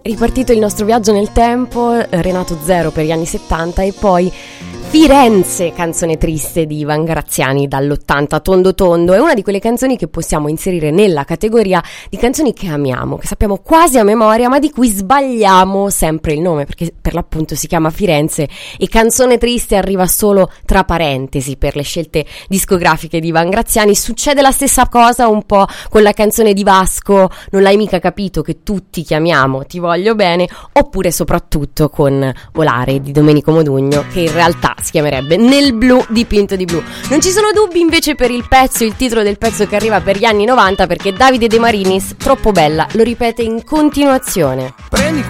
Ripartito il nostro viaggio nel tempo, Renato Zero per gli anni 70 e poi Firenze, canzone triste di Ivan Graziani dall'80 tondo tondo. È una di quelle canzoni che possiamo inserire nella categoria di canzoni che amiamo, che sappiamo quasi a memoria, ma di cui sbagliamo sempre il nome, perché per l'appunto si chiama Firenze e canzone triste arriva solo tra parentesi per le scelte discografiche di Ivan Graziani. Succede la stessa cosa un po' con la canzone di Vasco, Non l'hai mica capito, che tutti chiamiamo Ti voglio bene, oppure soprattutto con Volare di Domenico Modugno, che in realtà si chiamerebbe Nel blu dipinto di blu. Non ci sono dubbi invece per il pezzo, il titolo del pezzo che arriva per gli anni 90, perché Davide De Marinis, Troppo bella, lo ripete in continuazione. Prendi